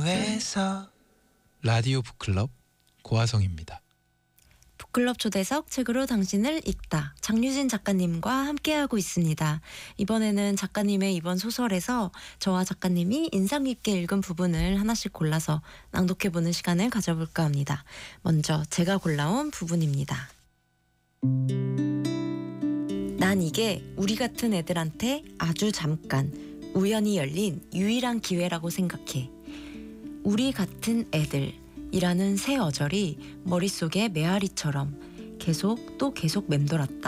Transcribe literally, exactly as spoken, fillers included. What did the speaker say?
라디오에서 라디오 북클럽 고화성입니다. 북클럽 초대석 책으로 당신을 읽다, 장유진 작가님과 함께하고 있습니다. 이번에는 작가님의 이번 소설에서 저와 작가님이 인상 깊게 읽은 부분을 하나씩 골라서 낭독해보는 시간을 가져볼까 합니다. 먼저 제가 골라온 부분입니다. 난 이게 우리 같은 애들한테 아주 잠깐 우연히 열린 유일한 기회라고 생각해. 우리 같은 애들이라는 새 어절이 머릿속에 메아리처럼 계속 또 계속 맴돌았다.